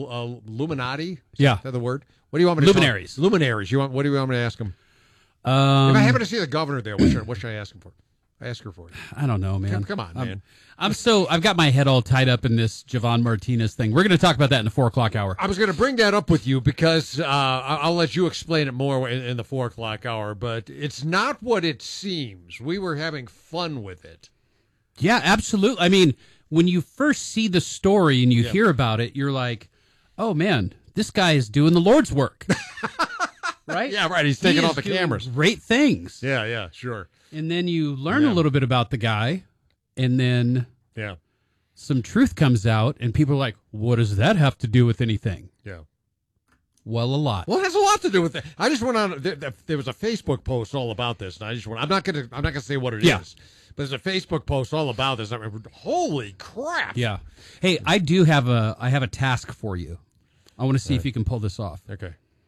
S9: yeah,
S2: is that the word? What do you want me to
S9: Luminaries.
S2: Luminaries. What do you want me to ask them? If I happen to see the governor there, what should I ask him for? Ask her for it.
S9: I don't know, man.
S2: Come on, man.
S9: I've got my head all tied up in this Javon Martinez thing. We're going to talk about that in the 4 o'clock hour.
S2: I was going to bring that up with you because I'll let you explain it more in the 4 o'clock hour, but it's not what it seems. We were having fun with it.
S9: Yeah, absolutely. I mean, when you first see the story and you hear about it, you're like, oh, man, this guy is doing the Lord's work. Right?
S2: Yeah, right. He's taking all the cameras.
S9: Great things.
S2: Yeah, sure.
S9: And then you learn a little bit about the guy, and then some truth comes out, and people are like, what does that have to do with anything?
S2: Yeah.
S9: Well, a lot.
S2: Well, it has a lot to do with it. I just went on. There was a Facebook post all about this, and I just went. I'm not gonna say what it is, but there's a Facebook post all about this. I mean, holy crap!
S9: Yeah. Hey, I have a task for you. I want to see if you can pull this off.
S2: Okay.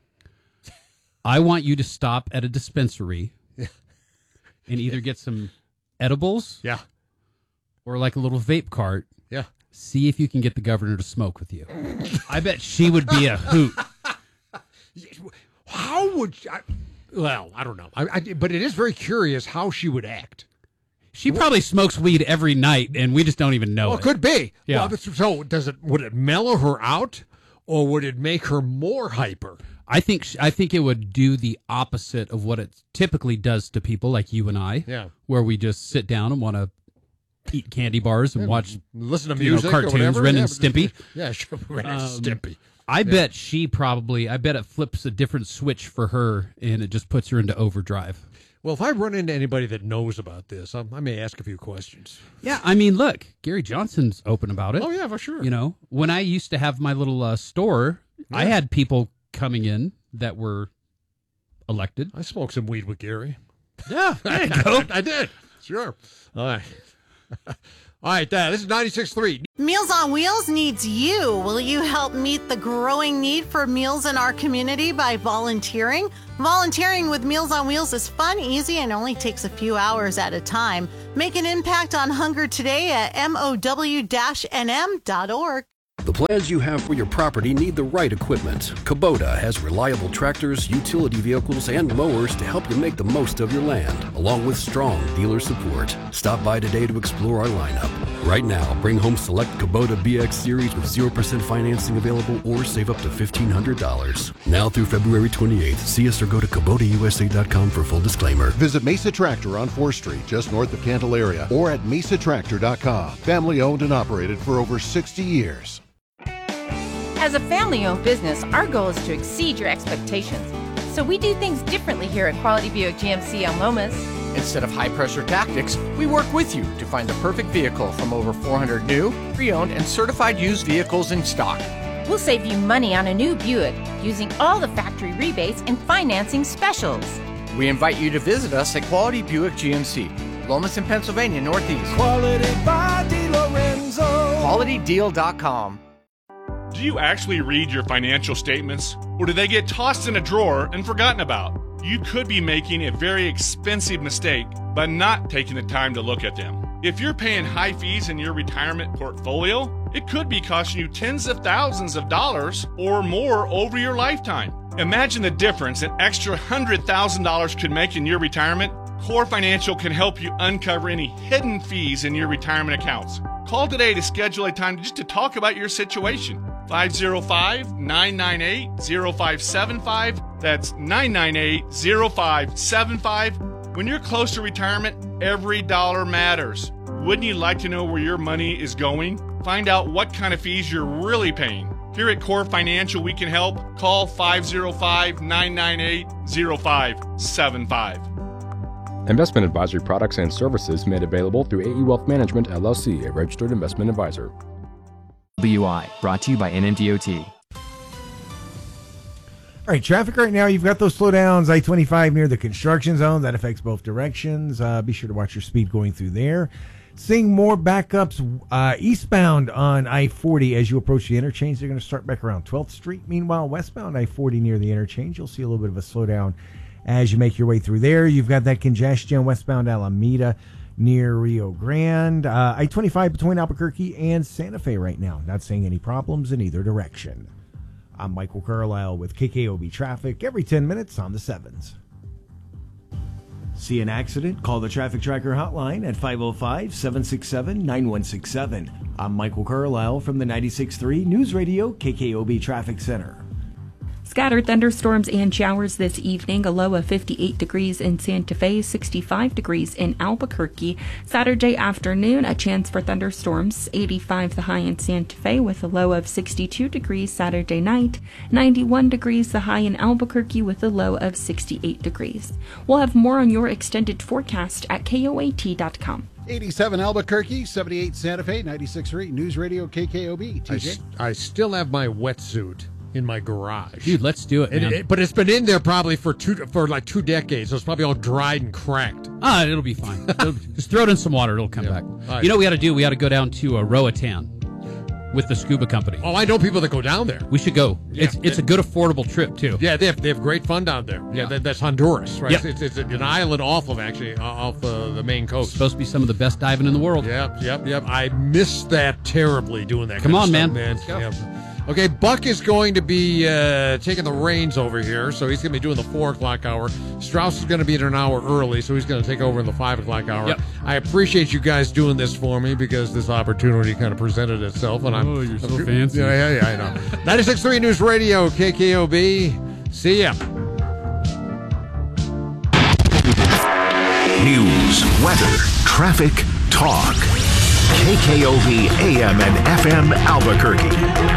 S9: I want you to stop at a dispensary and either get some edibles, or like a little vape cart.
S2: Yeah.
S9: See if you can get the governor to smoke with you. I bet she would be a hoot.
S2: How would Well, I don't know. But it is very curious how she would act.
S9: She probably smokes weed every night, and we just don't even know
S2: Well,
S9: it.
S2: could be.
S9: Yeah.
S2: Well, so would it mellow her out, or would it make her more hyper?
S9: I think it would do the opposite of what it typically does to people like you and I.
S2: Yeah.
S9: Where we just sit down and want to eat candy bars and watch,
S2: listen to music,
S9: cartoons,
S2: or whatever.
S9: Ren and Stimpy.
S2: Yeah, sure, Ren and Stimpy.
S9: I bet it flips a different switch for her, and it just puts her into overdrive.
S2: Well, if I run into anybody that knows about this, I may ask a few questions.
S9: Yeah, I mean, look, Gary Johnson's open about it.
S2: Oh, yeah, for sure.
S9: You know, when I used to have my little store, I had people coming in that were elected.
S2: I smoked some weed with Gary.
S9: Yeah, there you go.
S2: I did. Sure. All right. All right, this is 96.3.
S7: Meals on Wheels needs you. Will you help meet the growing need for meals in our community by volunteering? Volunteering with Meals on Wheels is fun, easy, and only takes a few hours at a time. Make an impact on hunger today at mow-nm.org.
S8: The plans you have for your property need the right equipment. Kubota has reliable tractors, utility vehicles, and mowers to help you make the most of your land, along with strong dealer support. Stop by today to explore our lineup. Right now, bring home select Kubota BX Series with 0% financing available or save up to $1,500. Now through February 28th, see us or go to KubotaUSA.com for full disclaimer.
S3: Visit Mesa Tractor on 4th Street, just north of Candelaria, or at MesaTractor.com. Family owned and operated for over 60 years.
S10: As a family-owned business, our goal is to exceed your expectations. So we do things differently here at Quality Buick GMC on Lomas.
S11: Instead of high-pressure tactics, we work with you to find the perfect vehicle from over 400 new, pre-owned, and certified used vehicles in stock.
S10: We'll save you money on a new Buick using all the factory rebates and financing specials.
S11: We invite you to visit us at Quality Buick GMC, Lomas in Pennsylvania Northeast.
S12: Quality by DiLorenzo.
S11: QualityDeal.com.
S13: Do you actually read your financial statements, or do they get tossed in a drawer and forgotten about? You could be making a very expensive mistake by not taking the time to look at them. If you're paying high fees in your retirement portfolio, it could be costing you tens of thousands of dollars or more over your lifetime. Imagine the difference an extra $100,000 could make in your retirement. Core Financial can help you uncover any hidden fees in your retirement accounts. Call today to schedule a time just to talk about your situation. 505-998-0575. That's 998-0575. When you're close to retirement, every dollar matters. Wouldn't you like to know where your money is going? Find out what kind of fees you're really paying. Here at Core Financial, we can help. Call 505-998-0575.
S16: Investment advisory products and services made available through AE Wealth Management, LLC, a registered investment advisor.
S18: WI, brought to you by NMDOT.
S1: All right, traffic right now, you've got those slowdowns, I-25 near the construction zone. That affects both directions. Be sure to watch your speed going through there. Seeing more backups eastbound on I-40 as you approach the interchange. They're going to start back around 12th Street. Meanwhile, westbound I-40 near the interchange, you'll see a little bit of a slowdown as you make your way through there. You've got that congestion westbound Alameda near Rio Grande. I-25 between Albuquerque and Santa Fe right now. Not seeing any problems in either direction. I'm Michael Carlisle with KKOB Traffic every 10 minutes on the 7s.
S5: See an accident? Call the Traffic Tracker hotline at 505-767-9167. I'm Michael Carlisle from the 96.3 News Radio KKOB Traffic Center.
S6: Scattered thunderstorms and showers this evening, a low of 58 degrees in Santa Fe, 65 degrees in Albuquerque. Saturday afternoon, a chance for thunderstorms, 85 the high in Santa Fe with a low of 62 degrees Saturday night, 91 degrees the high in Albuquerque with a low of 68 degrees. We'll have more on your extended forecast at KOAT.com.
S15: 87 Albuquerque, 78 Santa Fe, 96.3 News Radio KKOB. TJ?
S2: I still have my wetsuit in my garage.
S9: Dude, let's do it, man.
S2: But it's been in there probably for like 2 decades, so it's probably all dried and cracked.
S9: It'll be fine. Just throw it in some water. It'll come back.
S2: Right.
S9: You know what we got to do? We got to go down to Roatan with the scuba company.
S2: Oh, I know people that go down there.
S9: We should go.
S2: Yeah.
S9: It's a good, affordable trip, too.
S2: Yeah, they have great fun down there. Yeah, that's Honduras, right?
S9: Yep.
S2: It's an island off the main coast.
S9: Supposed to be some of the best diving in the world.
S2: Yep. I miss that terribly, doing that
S9: Come
S2: kind
S9: on,
S2: of stuff,
S9: man. Let's go.
S2: Yep. Okay, Buck is going to be taking the reins over here, so he's going to be doing the 4 o'clock hour. Strauss is going to be in an hour early, so he's going to take over in the 5 o'clock hour.
S9: Yep.
S2: I appreciate you guys doing this for me because this opportunity kind of presented itself. And
S9: you're so fancy.
S2: Yeah, I know. 96.3 News Radio, KKOB. See ya.
S14: News, weather, traffic, talk. KKOB AM and FM Albuquerque.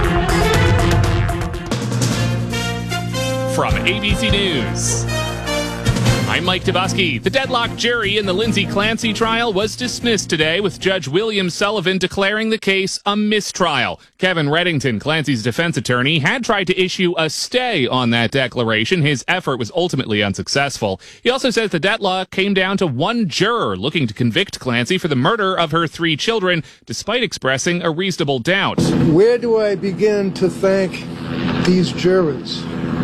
S4: From ABC News, I'm Mike Tabosky. The deadlocked jury in the Lindsay Clancy trial was dismissed today, with Judge William Sullivan declaring the case a mistrial. Kevin Reddington, Clancy's defense attorney, had tried to issue a stay on that declaration. His effort was ultimately unsuccessful. He also says the deadlock came down to one juror looking to convict Clancy for the murder of her 3 children, despite expressing a reasonable doubt.
S19: Where do I begin to thank these jurors?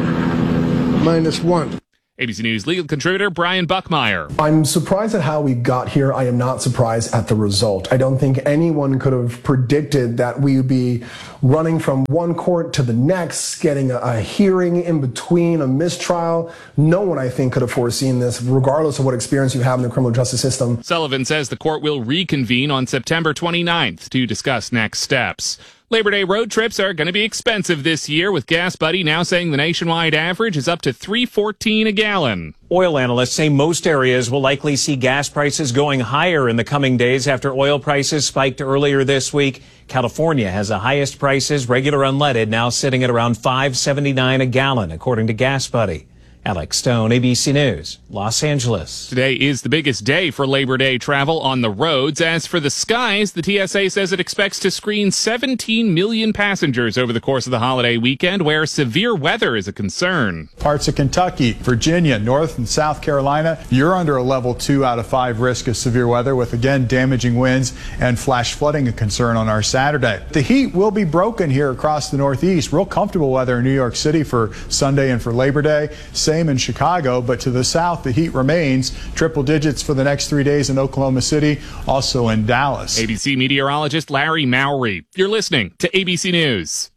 S19: -1.
S4: ABC News legal contributor Brian Buckmeyer.
S20: I'm surprised at how we got here. I am not surprised at the result. I don't think anyone could have predicted that we would be running from one court to the next, getting a hearing in between, a mistrial. No one, I think, could have foreseen this, regardless of what experience you have in the criminal justice system.
S4: Sullivan says the court will reconvene on September 29th to discuss next steps. Labor Day road trips are going to be expensive this year, with Gas Buddy now saying the nationwide average is up to $3.14 a gallon.
S21: Oil analysts say most areas will likely see gas prices going higher in the coming days after oil prices spiked earlier this week. California has the highest prices, regular unleaded, now sitting at around $5.79 a gallon, according to Gas Buddy. Alex Stone, ABC News, Los Angeles.
S4: Today is the biggest day for Labor Day travel on the roads. As for the skies, the TSA says it expects to screen 17 million passengers over the course of the holiday weekend, where severe weather is a concern.
S25: Parts of Kentucky, Virginia, North and South Carolina, you're under a level 2 out of 5 risk of severe weather, with again damaging winds and flash flooding a concern on our Saturday. The heat will be broken here across the Northeast. Real comfortable weather in New York City for Sunday and for Labor Day. Same in Chicago, but to the south, the heat remains. Triple digits for the next 3 days in Oklahoma City, also in Dallas.
S4: ABC meteorologist Larry Mowry. You're listening to ABC News.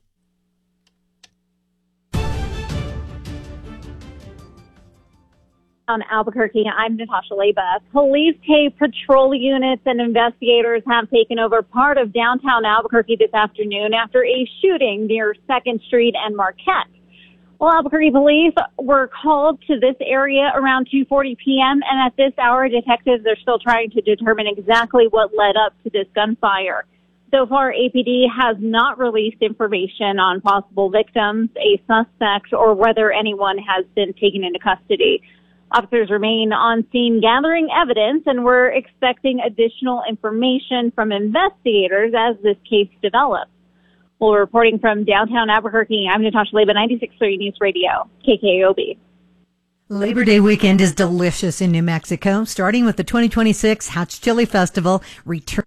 S26: On Albuquerque, I'm Natasha Leba. Police tape patrol units and investigators have taken over part of downtown Albuquerque this afternoon after a shooting near 2nd Street and Marquette. Well, Albuquerque police were called to this area around 2:40 p.m., and at this hour, detectives are still trying to determine exactly what led up to this gunfire. So far, APD has not released information on possible victims, a suspect, or whether anyone has been taken into custody. Officers remain on scene gathering evidence, and we're expecting additional information from investigators as this case develops. Well, reporting from downtown Albuquerque, I'm Natasha Leba, 96.3 News Radio, KKOB.
S27: Labor Day weekend is delicious in New Mexico, starting with the 2026 Hatch Chili Festival. Here's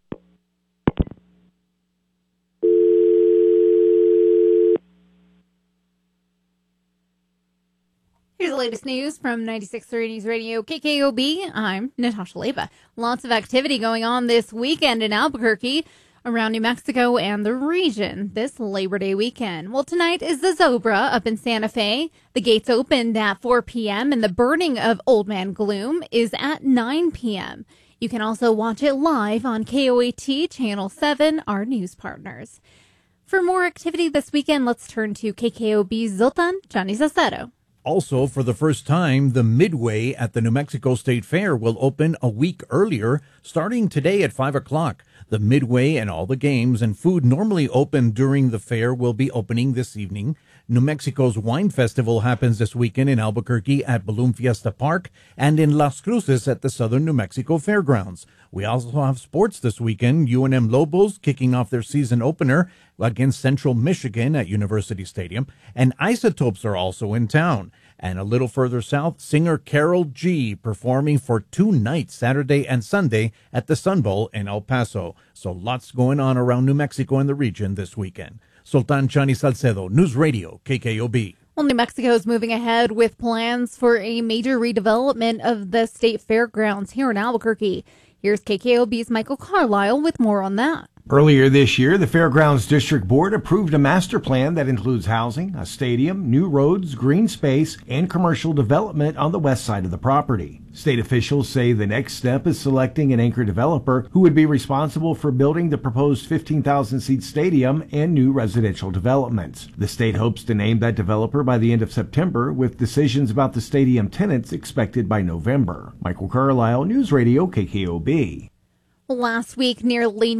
S28: the latest news from 96.3 News Radio, KKOB. I'm Natasha Leba. Lots of activity going on this weekend in Albuquerque, around New Mexico and the region this Labor Day weekend. Well, tonight is the Zobra up in Santa Fe. The gates opened at 4 p.m. and the burning of Old Man Gloom is at 9 p.m. You can also watch it live on KOAT Channel 7, our news partners. For more activity this weekend, let's turn to KKOB's Zoltan Johnny Zacero.
S29: Also, for the first time, the Midway at the New Mexico State Fair will open a week earlier, starting today at 5 o'clock. The Midway and all the games and food normally open during the fair will be opening this evening. New Mexico's Wine Festival happens this weekend in Albuquerque at Balloon Fiesta Park and in Las Cruces at the Southern New Mexico Fairgrounds. We also have sports this weekend. UNM Lobos kicking off their season opener against Central Michigan at University Stadium, and Isotopes are also in town. And a little further south, singer Carol G performing for 2 nights, Saturday and Sunday, at the Sun Bowl in El Paso. So lots going on around New Mexico and the region this weekend. Sultan Chani Salcedo, News Radio, KKOB.
S28: Well, New Mexico is moving ahead with plans for a major redevelopment of the state fairgrounds here in Albuquerque. Here's KKOB's Michael Carlisle with more on that.
S5: Earlier this year, the Fairgrounds District Board approved a master plan that includes housing, a stadium, new roads, green space, and commercial development on the west side of the property. State officials say the next step is selecting an anchor developer who would be responsible for building the proposed 15,000-seat stadium and new residential developments. The state hopes to name that developer by the end of September, with decisions about the stadium tenants expected by November. Michael Carlisle, News Radio KKOB.
S28: Last week, nearly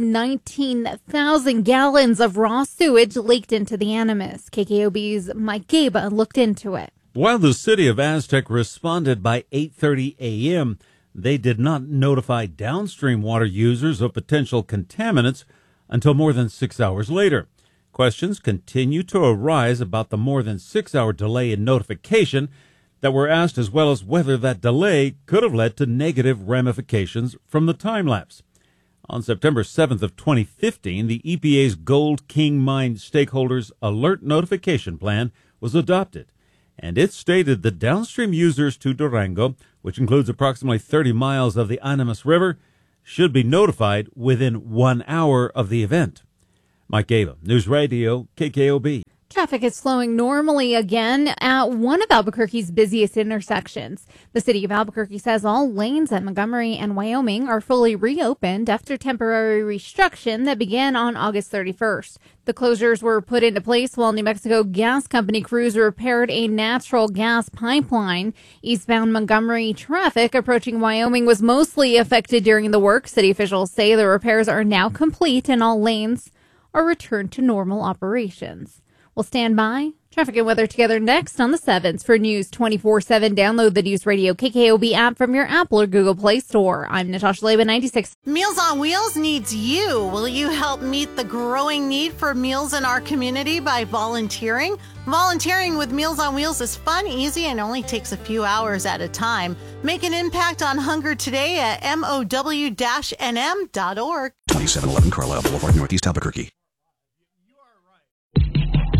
S28: 19,000 gallons of raw sewage leaked into the Animas. KKOB's Mike Gaba looked into it.
S3: While the city of Aztec responded by 8:30 a.m., they did not notify downstream water users of potential contaminants until more than 6 hours later. Questions continue to arise about the more than 6-hour delay in notification that were asked, as well as whether that delay could have led to negative ramifications from the time lapse. On September 7th of 2015, the EPA's Gold King Mine Stakeholders Alert Notification Plan was adopted, and it stated that downstream users to Durango, which includes approximately 30 miles of the Animas River, should be notified within 1 hour of the event. Mike Gaba, News Radio, KKOB.
S28: Traffic is flowing normally again at one of Albuquerque's busiest intersections. The city of Albuquerque says all lanes at Montgomery and Wyoming are fully reopened after temporary restriction that began on August 31st. The closures were put into place while New Mexico Gas Company crews repaired a natural gas pipeline. Eastbound Montgomery traffic approaching Wyoming was mostly affected during the work. City officials say the repairs are now complete and all lanes are returned to normal operations. We'll stand by. Traffic and weather together next on the 7th. For News 24/7, download the News Radio KKOB app from your Apple or Google Play Store. I'm Natasha Leba, 96.
S7: Meals on Wheels needs you. Will you help meet the growing need for meals in our community by volunteering? Volunteering with Meals on Wheels is fun, easy, and only takes a few hours at a time. Make an impact on hunger today at MOW-NM.org.
S8: 2711 Carlisle Boulevard, Northeast Albuquerque.